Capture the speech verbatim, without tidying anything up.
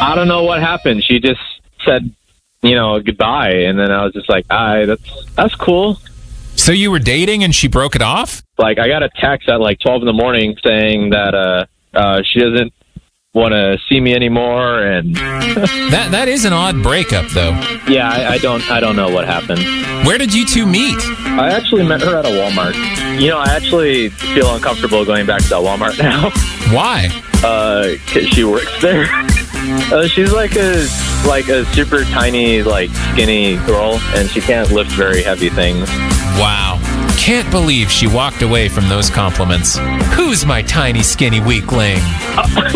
I don't know what happened. She just said, you know, goodbye. And then I was just like, "Aye, that's, that's cool." So you were dating and she broke it off? Like, I got a text at like twelve in the morning saying that uh, uh, she doesn't want to see me anymore. And that that is an odd breakup, though. Yeah, I, I don't I don't know what happened. Where did you two meet? I actually met her at a Walmart. You know, I actually feel uncomfortable going back to that Walmart now. Why? Uh, 'cause she works there. Uh, she's like a like a super tiny, like skinny girl, and she can't lift very heavy things. Wow. Can't believe she walked away from those compliments. Who's my tiny, skinny weakling?